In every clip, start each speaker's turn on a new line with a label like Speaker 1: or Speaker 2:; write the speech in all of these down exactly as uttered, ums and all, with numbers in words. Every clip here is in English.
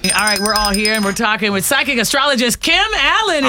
Speaker 1: All right, we're all here, and we're talking with psychic astrologist Kim Allen is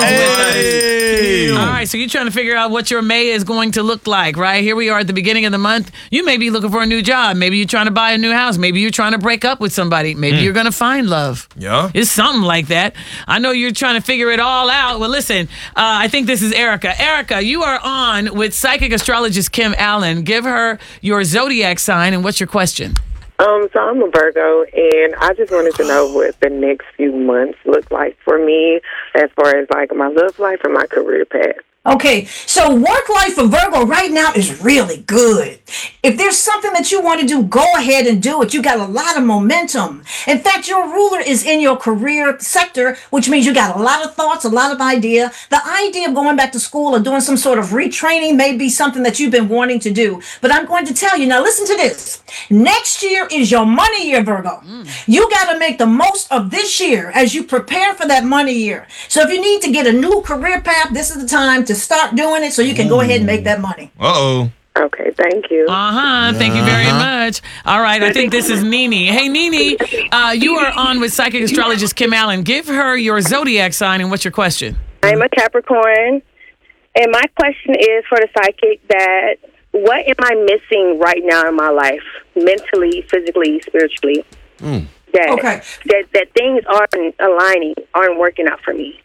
Speaker 2: Hey.
Speaker 1: with us. All right, so you're trying to figure out what your May is going to look like, right? Here we are at the beginning of the month. You may be looking for a new job. Maybe you're trying to buy a new house. Maybe you're trying to break up with somebody. Maybe you're going to find love.
Speaker 2: Yeah.
Speaker 1: It's something like that. I know you're trying to figure it all out. Well, listen, uh, I think this is Erica. Erica, you are on with psychic astrologist Kim Allen. Give her your zodiac sign, and what's your question?
Speaker 3: Um, so I'm a Virgo, and I just wanted to know what the next few months look like for me as far as, like, my love life and my career path.
Speaker 4: Okay, so work life for Virgo right now is really good. If there's something that you want to do, go ahead and do it. You got a lot of momentum. In fact, your ruler is in your career sector, which means you got a lot of thoughts, a lot of idea. The idea of going back to school or doing some sort of retraining may be something that you've been wanting to do. But I'm going to tell you, now listen to this. Next year is your money year, Virgo. Mm. You got to make the most of this year as you prepare for that money year. So if you need to get a new career path, this is the time to start doing it so you can go ahead and make that money.
Speaker 2: Uh-oh.
Speaker 3: Okay, thank you.
Speaker 1: Uh-huh. Thank you very much. All right. I think this is Nene. Hey, Nene, uh, you are on with psychic astrologist Kim Allen. Give her your zodiac sign, and what's your question?
Speaker 5: I'm a Capricorn, and my question is for the psychic that what am I missing right now in my life, mentally, physically, spiritually?
Speaker 2: Mm.
Speaker 5: That,
Speaker 4: Okay.
Speaker 5: that, that things aren't aligning, aren't working out for me.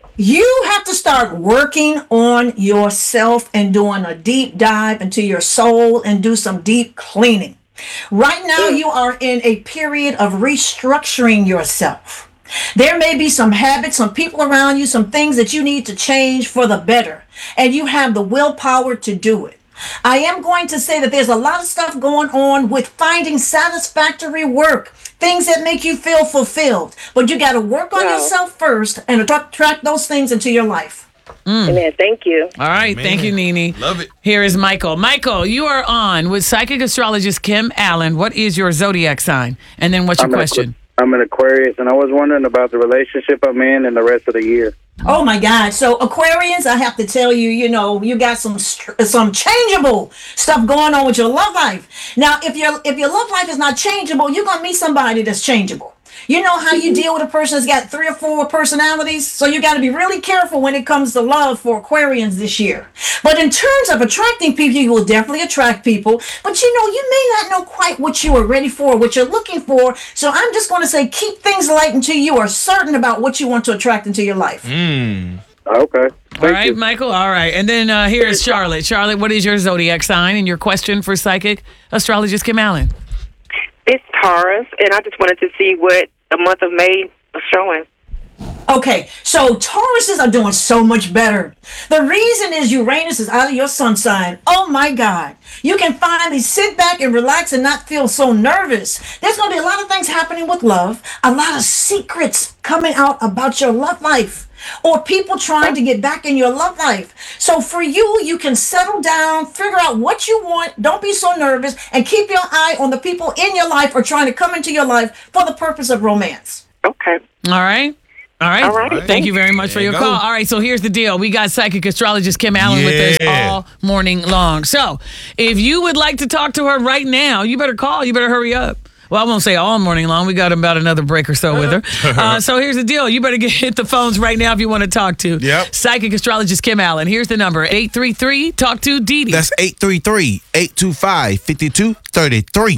Speaker 4: You have to start working on yourself and doing a deep dive into your soul and do some deep cleaning. Right now, you are in a period of restructuring yourself. There may be some habits, some people around you, some things that you need to change for the better, and you have the willpower to do it. I am going to say that there's a lot of stuff going on with finding satisfactory work, things that make you feel fulfilled. But you got to work on
Speaker 5: Wow.
Speaker 4: yourself first and attract those things into your life.
Speaker 5: Amen. Thank you.
Speaker 1: All right.
Speaker 2: Man.
Speaker 1: Thank you, Nene.
Speaker 2: Love it.
Speaker 1: Here is Michael. Michael, you are on with psychic astrologist Kim Allen. What is your zodiac sign? And then what's your
Speaker 6: I'm an
Speaker 1: question?
Speaker 6: Aqu- I'm an Aquarius, and I was wondering about the relationship I'm in and the rest of the year.
Speaker 4: Oh my God! So Aquarians, I have to tell you, you know, you got some str- some changeable stuff going on with your love life. Now, if your if your love life is not changeable, you're gonna meet somebody that's changeable. You know how you deal with a person that's got three or four personalities? So you got to be really careful when it comes to love for Aquarians this year. But in terms of attracting people, you will definitely attract people. But you know, you may not know quite what you are ready for, what you're looking for. So I'm just going to say keep things light until you are certain about what you want to attract into your life.
Speaker 2: Mm.
Speaker 6: Okay. Thank
Speaker 1: All right,
Speaker 6: you.
Speaker 1: Michael. All right. And then uh, here is Charlotte. Charlotte, what is your zodiac sign and your question for psychic astrologist Kim Allen?
Speaker 3: It's Taurus, and I just wanted to see what the month of May was showing.
Speaker 4: Okay, so Tauruses are doing so much better. The reason is Uranus is out of your sun sign. Oh my God. You can finally sit back and relax and not feel so nervous. There's going to be a lot of things happening with love, a lot of secrets coming out about your love life, or people trying to get back in your love life. So for you, you can settle down, figure out what you want, don't be so nervous, and keep your eye on the people in your life or trying to come into your life for the purpose of romance.
Speaker 3: Okay.
Speaker 1: All right. All right.
Speaker 3: All right.
Speaker 1: Thank, Thank you very much
Speaker 2: There
Speaker 1: for
Speaker 2: you
Speaker 1: your
Speaker 2: go.
Speaker 1: call. All right. So here's the deal. We got psychic astrologist Kim Allen with us
Speaker 2: Yeah.
Speaker 1: all morning long. So if you would like to talk to her right now, you better call. You better hurry up. Well, I won't say all morning long. We got about another break or so with her. Uh, so here's the deal. You better get hit the phones right now if you want to talk to
Speaker 2: Yep.
Speaker 1: psychic astrologist Kim Allen. Here's the number, eight three three, talk to Dee Dee.
Speaker 7: That's eight three three, eight two five, five two three three.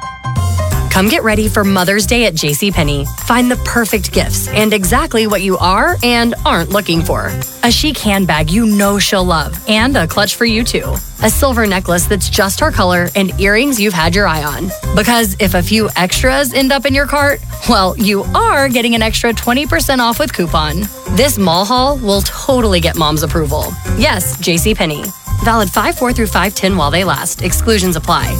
Speaker 8: Come get ready for Mother's Day at JCPenney. Find the perfect gifts and exactly what you are and aren't looking for. A chic handbag you know she'll love and a clutch for you too. A silver necklace that's just her color and earrings you've had your eye on. Because if a few extras end up in your cart, well, you are getting an extra twenty percent off with coupon. This mall haul will totally get mom's approval. Yes, JCPenney. Valid five four through five ten while they last. Exclusions apply.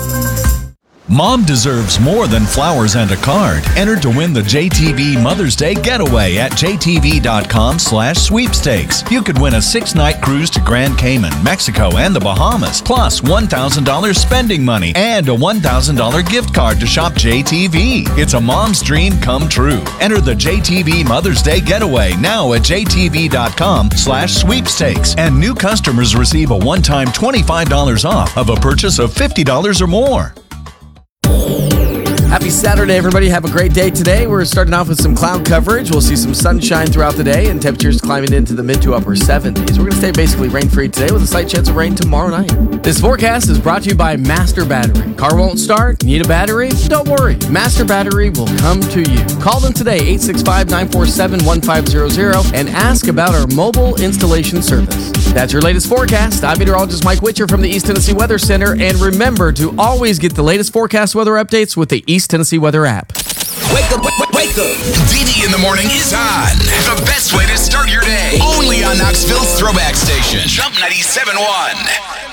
Speaker 9: Mom deserves more than flowers and a card. Enter to win the J T V Mother's Day Getaway at jtv.com slash sweepstakes. You could win a six-night cruise to Grand Cayman, Mexico, and the Bahamas, plus one thousand dollars spending money and a one thousand dollars gift card to shop J T V. It's a mom's dream come true. Enter the J T V Mother's Day Getaway now at jtv.com slash sweepstakes. And new customers receive a one-time twenty-five dollars off of a purchase of fifty dollars or more.
Speaker 2: Happy Saturday, everybody. Have a great day today. We're starting off with some cloud coverage. We'll see some sunshine throughout the day and temperatures climbing into the mid to upper seventies. We're going to stay basically rain-free today with a slight chance of rain tomorrow night. This forecast is brought to you by Master Battery. Car won't start? Need a battery? Don't worry. Master Battery will come to you. Call them today, eight six five, nine four seven, one five zero zero, and ask about our mobile installation service. That's your latest forecast. I'm meteorologist Mike Witcher from the East Tennessee Weather Center. And remember to always get the latest forecast weather updates with the East Tennessee Weather app.
Speaker 10: Wake up, wake, wake up. D D in the morning is on. The best way to start your day. Only on Knoxville's Throwback Station. Jump ninety-seven point one.